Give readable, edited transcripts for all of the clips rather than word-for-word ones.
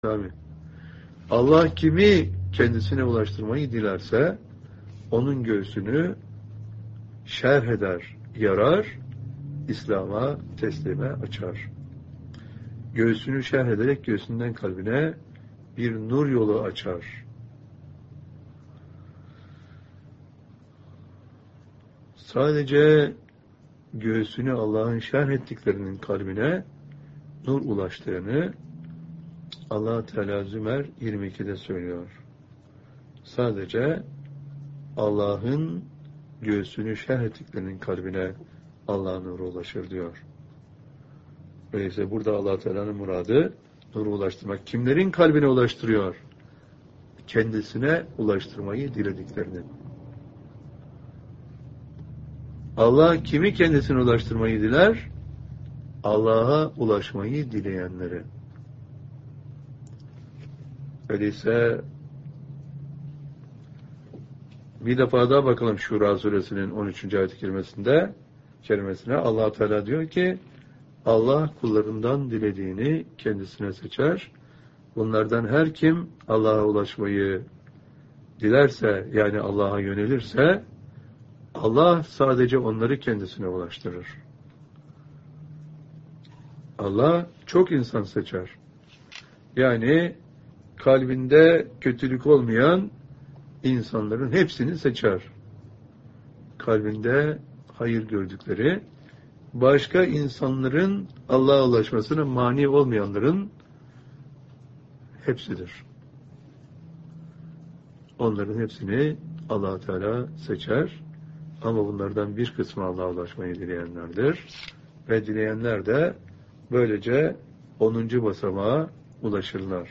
Tabii. Allah kimi kendisine ulaştırmayı dilerse onun göğsünü şerh eder, yarar, İslam'a, teslime açar. Göğsünü şerh ederek göğsünden kalbine bir nur yolu açar. Sadece göğsünü Allah'ın şerh ettiklerinin kalbine nur ulaştığını Allah Teala Zümer 22'de söylüyor. Sadece Allah'ın göğsünü şerh ettiklerinin kalbine Allah'ın nuru ulaşır diyor. Öyleyse burada Allah Teala'nın muradı nuru ulaştırmak. Kimlerin kalbine ulaştırıyor? Kendisine ulaştırmayı dilediklerini. Allah kimi kendisine ulaştırmayı diler? Allah'a ulaşmayı dileyenleri. Öyleyse bir defa daha bakalım Şura suresinin 13. ayet-i kerimesine Allah Teala diyor ki Allah kullarından dilediğini kendisine seçer. Bunlardan her kim Allah'a ulaşmayı dilerse, yani Allah'a yönelirse Allah sadece onları kendisine ulaştırır. Allah çok insan seçer. Yani kalbinde kötülük olmayan insanların hepsini seçer. Kalbinde hayır gördükleri, başka insanların Allah'a ulaşmasına mani olmayanların hepsidir. Onların hepsini Allah Teala seçer. Ama bunlardan bir kısmı Allah'a ulaşmayı dileyenlerdir. Ve dileyenler de böylece 10. basamağa ulaşırlar.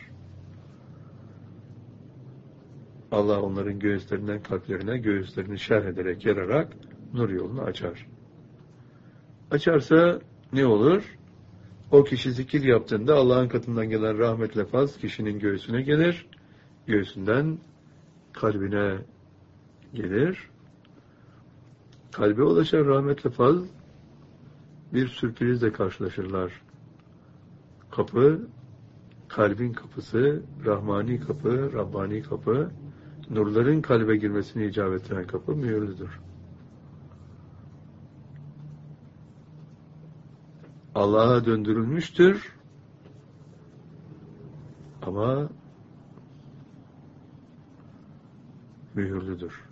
Allah onların göğüslerinden kalplerine, göğüslerini şerh ederek, yararak nur yolunu açar. Açarsa ne olur? O kişi zikir yaptığında Allah'ın katından gelen rahmetle faz kişinin göğsüne gelir. Göğsünden kalbine gelir. Kalbe ulaşan rahmetle faz bir sürprizle karşılaşırlar. Kapı, kalbin kapısı, rahmani kapı, Rabbani kapı, nurların kalbe girmesini icap ettiren kapı mühürlüdür. Allah'a döndürülmüştür ama mühürlüdür.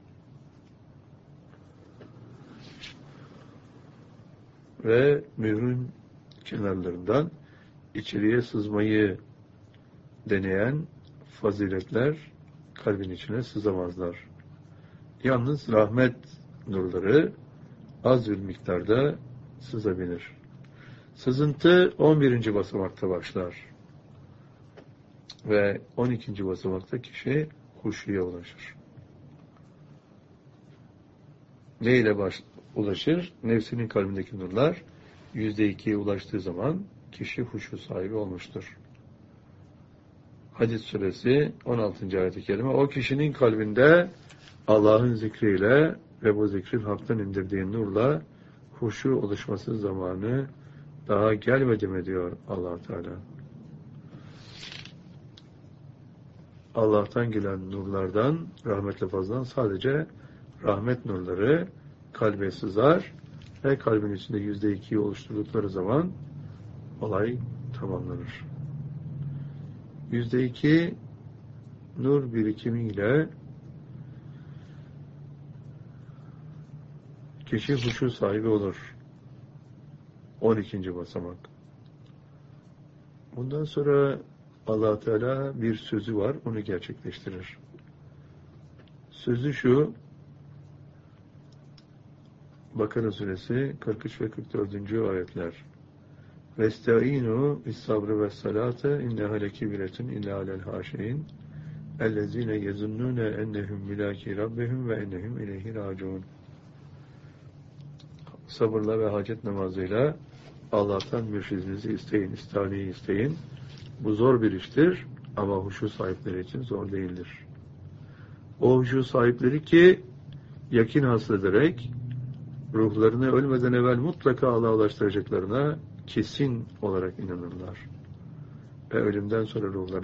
Ve mührün kenarlarından içeriye sızmayı deneyen faziletler kalbin içine sızamazlar. Yalnız rahmet nurları az bir miktarda sızabilir. Sızıntı 11. basamakta başlar. Ve 12. basamakta kişi huşuya ulaşır. Neyle ulaşır? Nefsinin kalbindeki nurlar %2'ye ulaştığı zaman kişi huşu sahibi olmuştur. Hadis suresi 16. ayet-i kerime o kişinin kalbinde Allah'ın zikriyle ve bu zikrin haktan indirdiği nurla huşu oluşması zamanı daha gelmedi mi diyor Allah Teala. Allah'tan gelen nurlardan, rahmetle fazladan sadece rahmet nurları kalbe sızar ve kalbin içinde %2'yi oluşturdukları zaman olay tamamlanır. %2 nur birikimiyle kişi huşu sahibi olur. 12. basamak. Bundan sonra Allah Teala bir sözü var, onu gerçekleştirir. Sözü şu, Bakara suresi 43 ve 44. ayetler. Vestaînû bis-sabrı ve's-salâte inneha lekebiretun illâ alel hâşi'in ellezîne yezunnûne ennehum mulâkî rabbihim ve ennehum ileyhi râciûn. Sabırla ve hacet namazıyla Allah'tan mürşidinizi isteyin, istâneyi isteyin. Bu zor bir iştir ama huşu sahipleri için zor değildir. O huşu sahipleri ki yakin haslederek ruhlarını ölmeden evvel mutlaka Allah'a ulaştıracaklarına kesin olarak inanırlar. ve ölümden sonra ruhların